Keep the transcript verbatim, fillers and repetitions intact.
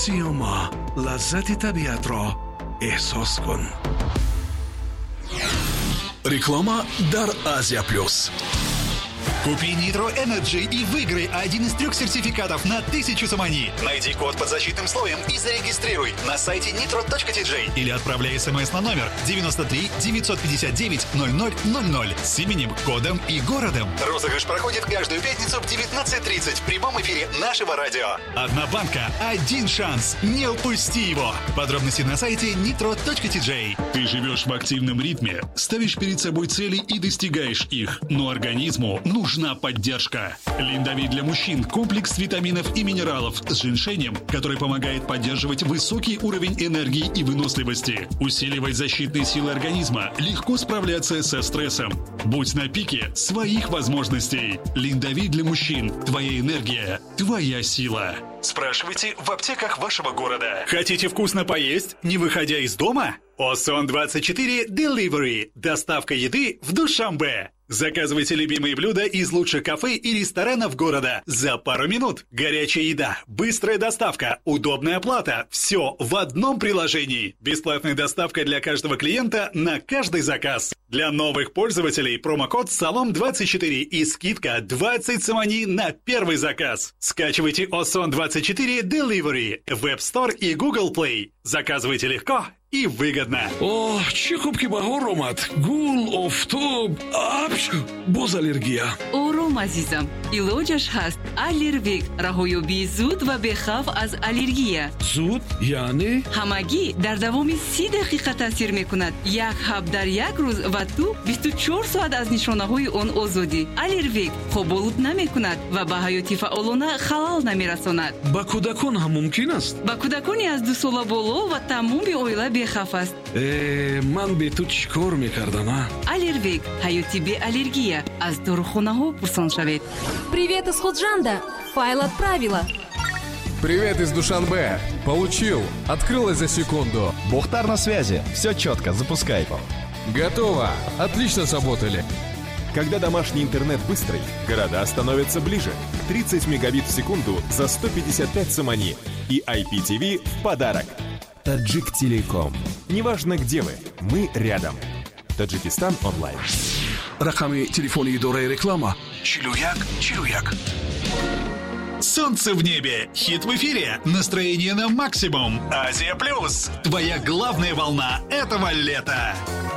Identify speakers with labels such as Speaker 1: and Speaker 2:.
Speaker 1: سیاما لذت طبیعت را احساس کن. Реклама Дар Азия Плюс.
Speaker 2: Купи Nitro Energy и выиграй один из трех сертификатов на тысячу самани. Найди код под защитным слоем и зарегистрируй на сайте нитро точка ти джей или отправляй смс на номер девяносто три девятьсот пятьдесят девять ноль ноль ноль ноль с именем, кодом и городом. Розыгрыш проходит каждую пятницу в девятнадцать тридцать в прямом эфире нашего радио. Одна банка, один шанс. Не упусти его. Подробности на сайте нитро точка ти джей.
Speaker 3: Ты живешь в активном ритме, ставишь перед собой цели и достигаешь их, но организму нужно Нужна поддержка. Линдави для мужчин – комплекс витаминов и минералов с женьшенем, который помогает поддерживать высокий уровень энергии и выносливости, усиливать защитные силы организма, легко справляться со стрессом. Будь на пике своих возможностей. Линдави для мужчин. Твоя энергия, твоя сила.
Speaker 2: Спрашивайте в аптеках вашего города. Хотите вкусно поесть, не выходя из дома? Осон двадцать четыре Delivery. Доставка еды в Душанбе. Заказывайте любимые блюда из лучших кафе и ресторанов города за пару минут. Горячая еда, быстрая доставка, удобная оплата. Все в одном приложении. Бесплатная доставка для каждого клиента на каждый заказ. Для новых пользователей промокод Салом двадцать четыре и скидка двадцать самани на первый заказ. Скачивайте Осон двадцать четыре Delivery в App Store и Google Play. Заказывайте легко и выгодно.
Speaker 1: О, чӣ хуб ки баҳор омад. Гул, офтоб, апш, боз аллергия.
Speaker 4: Ором азизам, илоҷаш ҳаст. Аллервек, раҳоёбии зуд ва бехавф аз аллергия.
Speaker 1: Зуд? Яъне?
Speaker 4: Ҳамагӣ дар давоми си дақиқа таъсир мекунад. Як ҳаб дар як рӯз ва ту бисту чор соат аз нишонаҳои он озодӣ. Аллервек хоболуд намекунад ва ба ҳаёти фаъолона халал намерасонад.
Speaker 1: Ба кӯдакон ҳам мумкин аст?
Speaker 4: ба кӯдакони аз ду сола боло ва тамоми оила бехавф аст.
Speaker 1: Э, ман бе ту чӣ кор мекардам, а?
Speaker 4: Аллервек, ҳаёти бе аллергия. Аз дорухонаҳо пурсон шавед.
Speaker 5: Привет из Худжанда. Файл отправила.
Speaker 6: Привет из Душанбе. Получил. Открылось за секунду.
Speaker 7: Бухтар на связи. Все четко. Запускай.
Speaker 6: Готово. Отлично сработали.
Speaker 8: Когда домашний интернет быстрый, города становятся ближе. тридцать мегабит в секунду за сто пятьдесят пять самани. И ай пи ти ви в подарок. Таджик Телеком. Неважно, где вы, мы рядом. Таджикистан онлайн.
Speaker 1: Рақами телефони идораи реклама чилу як чилу як.
Speaker 2: Солнце в небе, хит в эфире, настроение на максимум. Азия Плюс. Твоя главная волна этого лета.